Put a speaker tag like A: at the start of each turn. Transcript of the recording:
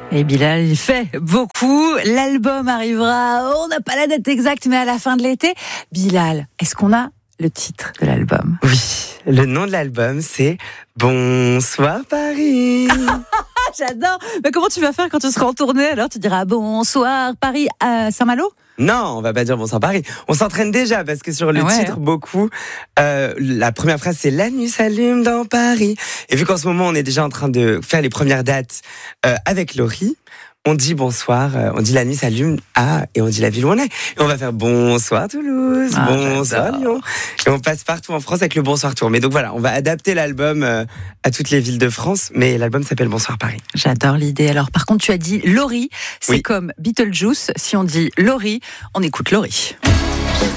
A: Et Bilal, il fait beaucoup. L'album arrivera, on n'a pas la date exacte, mais à la fin de l'été. Bilal, est-ce qu'on a le titre de l'album?
B: Oui, le nom de l'album, c'est Bonsoir Paris.
A: J'adore. Mais comment tu vas faire quand tu seras en tournée? Alors, tu diras bonsoir Paris à Saint-Malo?
B: Non, on va pas dire bonsoir Paris. On s'entraîne déjà parce que sur le titre, beaucoup, la première phrase c'est la nuit s'allume dans Paris. Et vu qu'en ce moment on est déjà en train de faire les premières dates avec Laurie, on dit bonsoir, on dit la nuit s'allume et on dit la ville où on est. Et on va faire bonsoir Toulouse, bonsoir Lyon. Et on passe partout en France avec le bonsoir tour. Mais donc voilà, on va adapter l'album à toutes les villes de France, mais l'album s'appelle Bonsoir Paris.
A: J'adore l'idée. Alors par contre, tu as dit Laurie, c'est comme Beetlejuice. Si on dit Laurie, on écoute Laurie.